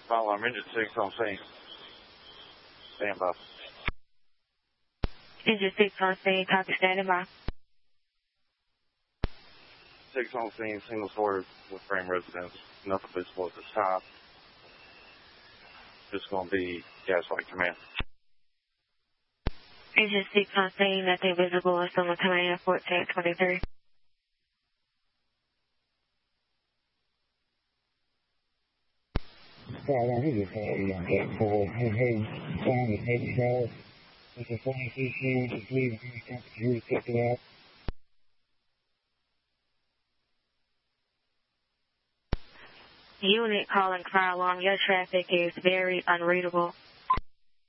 Fire alarm engine 6 on scene. Stand by. Engine 6 on scene, copy, standing by. 6 on scene, single story with frame residence. Nothing visible at this time. Just going to be gaslight command. Engine 6 on scene, nothing visible, and someone coming in 1423. Unit calling fire alarm. Your traffic is very unreadable.